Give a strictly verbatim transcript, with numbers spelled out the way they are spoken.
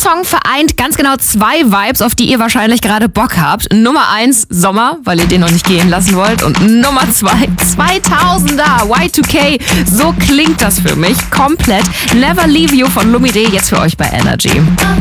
Song vereint ganz genau zwei Vibes, auf die ihr wahrscheinlich gerade Bock habt. Nummer eins, Sommer, weil ihr den noch nicht gehen lassen wollt. Und Nummer zwei, zweitausender, Y zwei K. So klingt das für mich komplett. Never Leave You von Lumidee jetzt für euch bei Energy.